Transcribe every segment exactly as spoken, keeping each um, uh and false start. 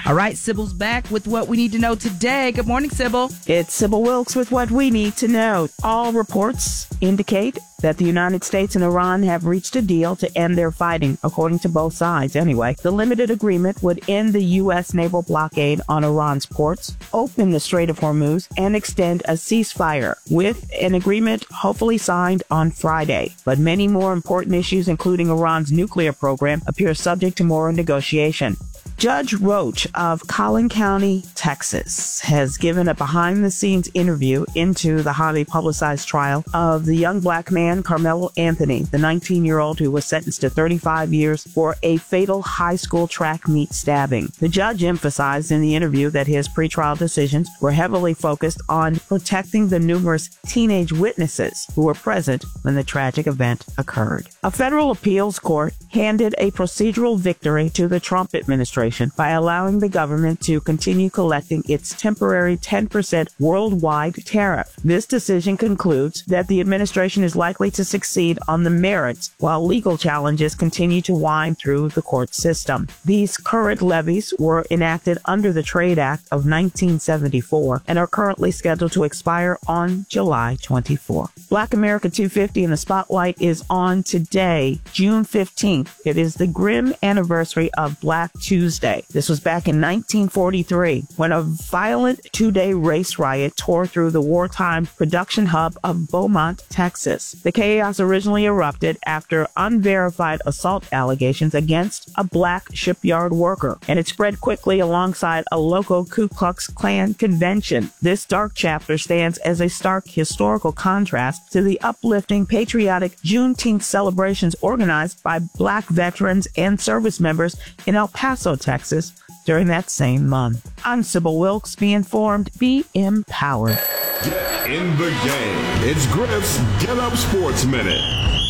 All right, Sybil's back with what we need to know today. Good morning, Sybil. It's Sybil Wilkes with what we need to know. All reports indicate that the United States and Iran have reached a deal to end their fighting, according to both sides anyway. The limited agreement would end the U S naval blockade on Iran's ports, open the Strait of Hormuz, and extend a ceasefire, with an agreement hopefully signed on Friday. But many more important issues, including Iran's nuclear program, appear subject to more negotiation. Judge Roach of Collin County, Texas, has given a behind-the-scenes interview into the highly publicized trial of the young black man, Carmelo Anthony, the nineteen-year-old who was sentenced to thirty-five years for a fatal high school track meet stabbing. The judge emphasized in the interview that his pretrial decisions were heavily focused on protecting the numerous teenage witnesses who were present when the tragic event occurred. A federal appeals court handed a procedural victory to the Trump administration by allowing the government to continue collecting its temporary ten percent worldwide tariff. This decision concludes that the administration is likely to succeed on the merits while legal challenges continue to wind through the court system. These current levies were enacted under the Trade Act of nineteen seventy-four and are currently scheduled to expire on July twenty-fourth. Black America two fifty in the Spotlight is on today, June fifteenth. It is the grim anniversary of Black Tuesday. This was back in nineteen forty-three, when a violent two-day race riot tore through the wartime production hub of Beaumont, Texas. The chaos originally erupted after unverified assault allegations against a black shipyard worker, and it spread quickly alongside a local Ku Klux Klan convention. This dark chapter stands as a stark historical contrast to the uplifting, patriotic Juneteenth celebrations organized by black veterans and service members in El Paso, Texas, during that same month. I'm Sybil Wilkes. Be informed, be empowered. Get in the game. It's Griff's Get Up Sports Minute.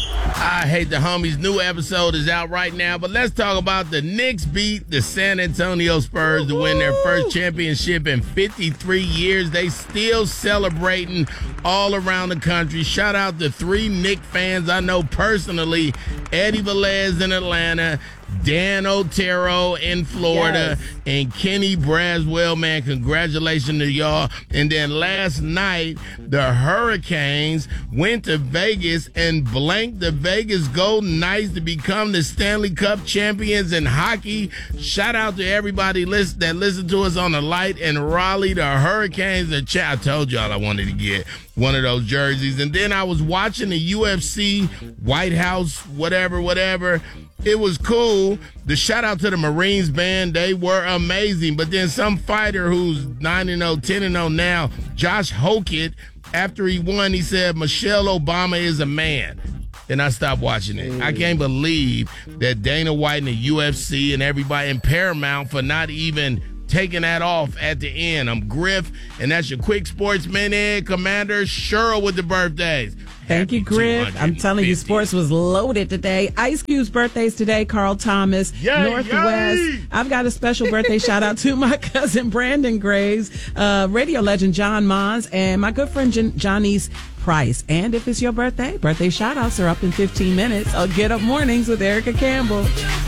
I hate the homies. New episode is out right now, but let's talk about the Knicks beat the San Antonio Spurs to win their first championship in fifty-three years. They still celebrating all around the country. Shout out to three Knicks fans I know personally: Eddie Velez in Atlanta, Dan Otero in Florida, yes, and Kenny Braswell. Man, congratulations to y'all. And then last night, the Hurricanes went to Vegas and blanked the Vegas Golden Knights to become the Stanley Cup champions in hockey. Shout out to everybody list, that listened to us on the Light in Raleigh. The Hurricanes, the cha- I told y'all I wanted to get one of those jerseys. And then I was watching the U F C, White House, whatever, whatever. It was cool. The shout out to the Marines band, they were amazing. But then some fighter who's nine and oh, ten and oh now, Josh Hokett, after he won, he said Michelle Obama is a man. Then I stopped watching it. Mm. I can't believe that Dana White and the U F C and everybody in Paramount for not even taking that off at the end. I'm Griff, and that's your quick sports minute. Commander Cheryl with the birthdays. Thank you, Griff. I'm telling you, sports was loaded today. Ice Cube's birthday's today. Carl Thomas, yay, Northwest. Yay. I've got a special birthday shout out to my cousin Brandon Graves, uh, radio legend John Mons, and my good friend Jan- Johnny's Price. And if it's your birthday, birthday shout outs are up in fifteen minutes. I'll Get Up Mornings with Erica Campbell.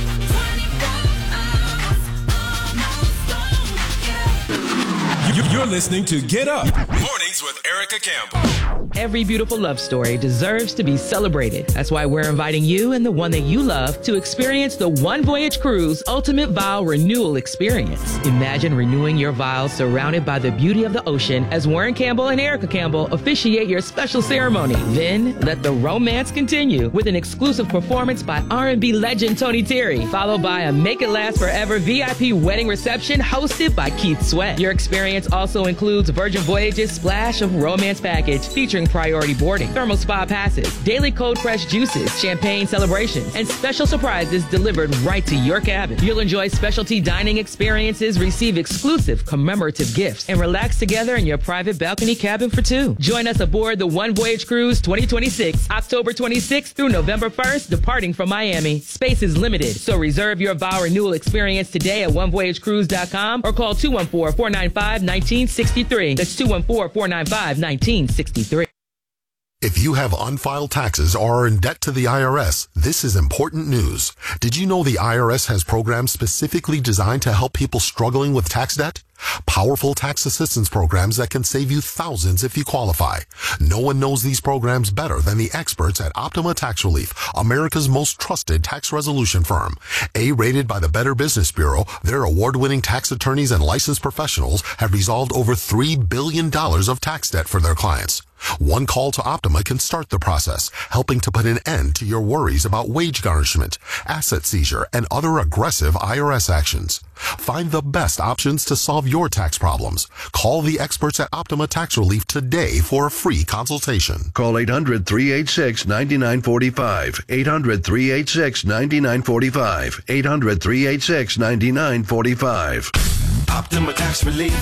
You're listening to Get Up Mornings with Erica Campbell. Every beautiful love story deserves to be celebrated. That's why we're inviting you and the one that you love to experience the One Voyage Cruise Ultimate Vow Renewal Experience. Imagine renewing your vows surrounded by the beauty of the ocean as Warren Campbell and Erica Campbell officiate your special ceremony. Then let the romance continue with an exclusive performance by R and B legend Tony Terry, followed by a Make It Last Forever V I P wedding reception hosted by Keith Sweat. Your experience also includes Virgin Voyages Splash of Romance Package featuring priority boarding, thermal spa passes, daily cold pressed juices, champagne celebrations, and special surprises delivered right to your cabin. You'll enjoy specialty dining experiences, receive exclusive commemorative gifts, and relax together in your private balcony cabin for two. Join us aboard the One Voyage Cruise twenty twenty-six, October twenty-sixth through November first, departing from Miami. Space is limited, so reserve your vow renewal experience today at one voyage cruise dot com or call two one four, four nine five, one nine six three. That's two one four, four nine five, one nine six three. If you have unfiled taxes or are in debt to the I R S, this is important news. Did you know the I R S has programs specifically designed to help people struggling with tax debt? Powerful tax assistance programs that can save you thousands if you qualify. No one knows these programs better than the experts at Optima Tax Relief, America's most trusted tax resolution firm. A-rated by the Better Business Bureau, their award-winning tax attorneys and licensed professionals have resolved over three billion dollars of tax debt for their clients. One call to Optima can start the process, helping to put an end to your worries about wage garnishment, asset seizure, and other aggressive I R S actions. Find the best options to solve your tax problems. Call the experts at Optima Tax Relief today for a free consultation. Call eight hundred, three eight six, nine nine four five. eight hundred, three eight six, nine nine four five. eight hundred, three eight six, nine nine four five. Optima Tax Relief.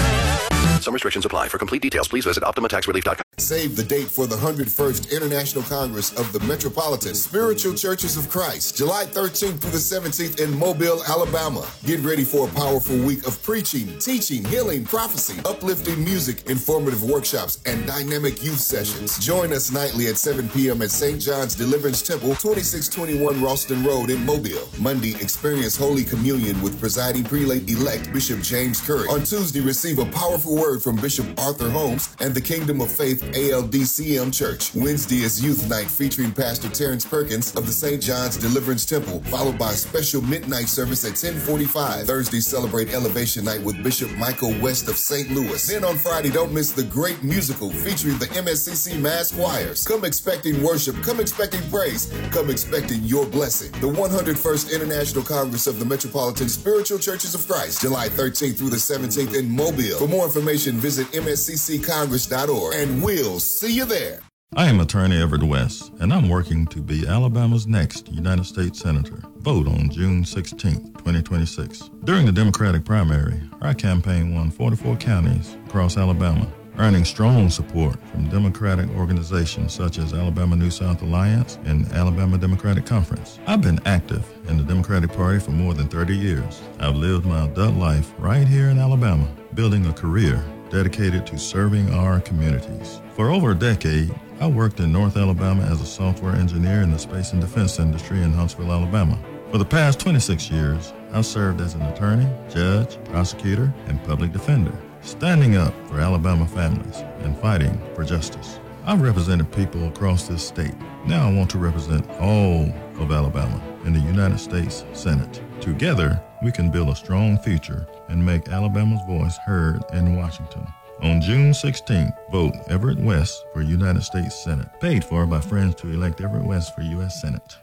Some restrictions apply. For complete details, please visit optima tax relief dot com. Save the date for the one hundred first International Congress of the Metropolitan Spiritual Churches of Christ, July thirteenth through the seventeenth in Mobile, Alabama. Get ready for a powerful week of preaching, teaching, healing, prophecy, uplifting music, informative workshops, and dynamic youth sessions. Join us nightly at seven p.m. at Saint John's Deliverance Temple, twenty-six twenty-one Ralston Road in Mobile. Monday, experience Holy Communion with presiding prelate-elect Bishop James Curry. On Tuesday, receive a powerful word from Bishop Arthur Holmes and the Kingdom of Faith A L D C M Church. Wednesday is Youth Night featuring Pastor Terrence Perkins of the Saint John's Deliverance Temple, followed by a special midnight service at ten forty-five. Thursday, celebrate Elevation Night with Bishop Michael West of Saint Louis. Then on Friday, don't miss the great musical featuring the M S C C Mass Choirs. Come expecting worship, come expecting praise, come expecting your blessing. The one hundred first International Congress of the Metropolitan Spiritual Churches of Christ, July thirteenth through the seventeenth in Mobile. For more information, visit m s c c congress dot org, and we'll see you there. I am Attorney Everett West, and I'm working to be Alabama's next United States Senator. Vote on June sixteenth, twenty twenty-six. During the Democratic primary, our campaign won forty-four counties across Alabama, earning strong support from Democratic organizations such as Alabama New South Alliance and Alabama Democratic Conference. I've been active in the Democratic Party for more than thirty years. I've lived my adult life right here in Alabama, building a career dedicated to serving our communities. For over a decade, I worked in North Alabama as a software engineer in the space and defense industry in Huntsville, Alabama. For the past twenty-six years, I've served as an attorney, judge, prosecutor, and public defender, standing up for Alabama families and fighting for justice. I've represented people across this state. Now I want to represent all of Alabama in the United States Senate. Together, we can build a strong future and make Alabama's voice heard in Washington. On June sixteenth, vote Everett West for United States Senate. Paid for by Friends to elect Everett West for U S Senate.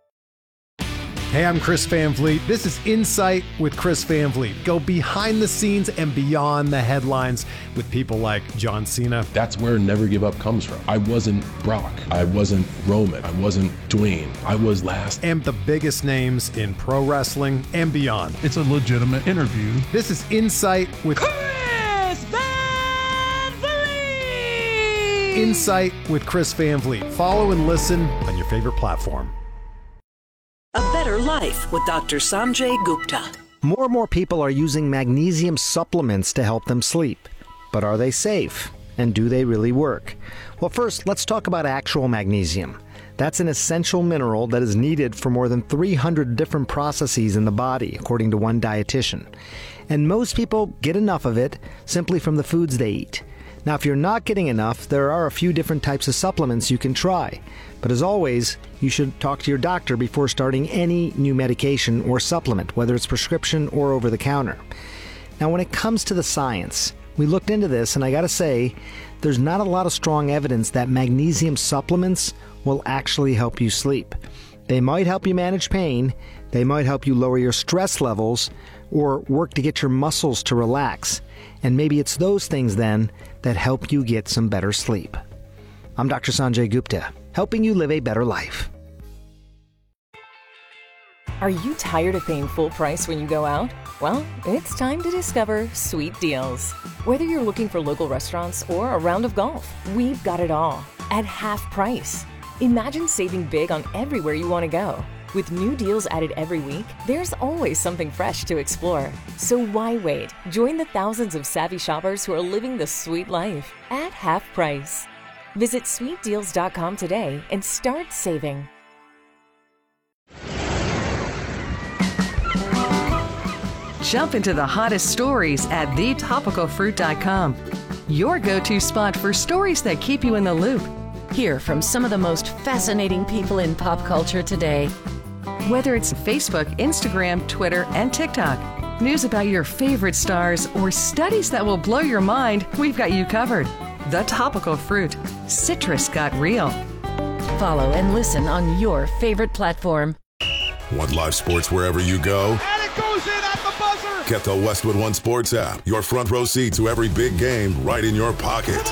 Hey, I'm Chris Van Vliet. This is Insight with Chris Van Vliet. Go behind the scenes and beyond the headlines with people like John Cena. That's where Never Give Up comes from. I wasn't Brock. I wasn't Roman. I wasn't Dwayne. I was last. And the biggest names in pro wrestling and beyond. It's a legitimate interview. This is Insight with Chris Van Vliet. Insight with Chris Van Vliet. Follow and listen on your favorite platform. A Better Life with Doctor Sanjay Gupta. More and more people are using magnesium supplements to help them sleep. But are they safe? And do they really work? Well, first, let's talk about actual magnesium. That's an essential mineral that is needed for more than three hundred different processes in the body, according to one dietitian. And most people get enough of it simply from the foods they eat. Now, if you're not getting enough, there are a few different types of supplements you can try. But as always, you should talk to your doctor before starting any new medication or supplement, whether it's prescription or over the counter. Now, when it comes to the science, we looked into this, and I gotta say, there's not a lot of strong evidence that magnesium supplements will actually help you sleep. They might help you manage pain, they might help you lower your stress levels, or work to get your muscles to relax. And maybe it's those things then that help you get some better sleep. I'm Doctor Sanjay Gupta, helping you live a better life. Are you tired of paying full price when you go out? Well, it's time to discover Sweet Deals. Whether you're looking for local restaurants or a round of golf, we've got it all at half price. Imagine saving big on everywhere you want to go. With new deals added every week, there's always something fresh to explore. So why wait? Join the thousands of savvy shoppers who are living the sweet life at half price. Visit sweet deals dot com today and start saving. Jump into the hottest stories at the topical fruit dot com. Your go-to spot for stories that keep you in the loop. Hear from some of the most fascinating people in pop culture today. Whether it's Facebook, Instagram, Twitter, and TikTok, news about your favorite stars, or studies that will blow your mind, we've got you covered. The Topical Fruit. Citrus got real. Follow and listen on your favorite platform. Want live sports wherever you go? And it goes in at the buzzer! Get the Westwood One Sports app. Your front row seat to every big game right in your pocket.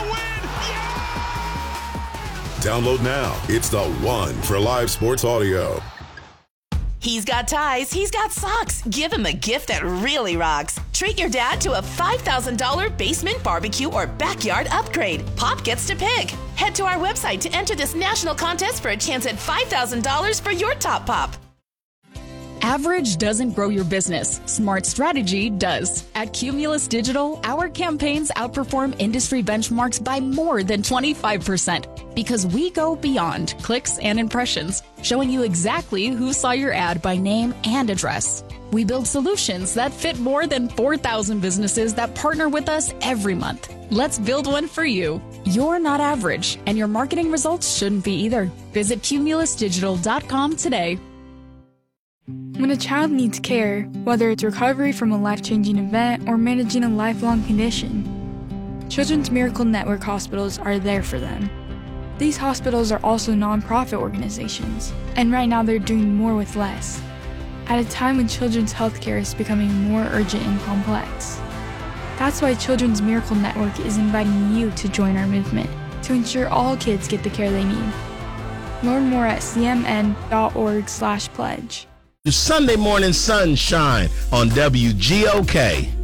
Download now. It's the one for live sports audio. He's got ties, he's got socks. Give him a gift that really rocks. Treat your dad to a five thousand dollars basement barbecue or backyard upgrade. Pop gets to pick. Head to our website to enter this national contest for a chance at five thousand dollars for your top pop. Average doesn't grow your business. Smart strategy does. At Cumulus Digital, our campaigns outperform industry benchmarks by more than twenty-five percent because we go beyond clicks and impressions, showing you exactly who saw your ad by name and address. We build solutions that fit more than four thousand businesses that partner with us every month. Let's build one for you. You're not average, and your marketing results shouldn't be either. Visit cumulus digital dot com today. When a child needs care, whether it's recovery from a life-changing event or managing a lifelong condition, Children's Miracle Network hospitals are there for them. These hospitals are also nonprofit organizations, and right now they're doing more with less, at a time when children's healthcare is becoming more urgent and complex. That's why Children's Miracle Network is inviting you to join our movement to ensure all kids get the care they need. Learn more at c m n dot org slash pledge. Sunday Morning Sunshine on W G O K.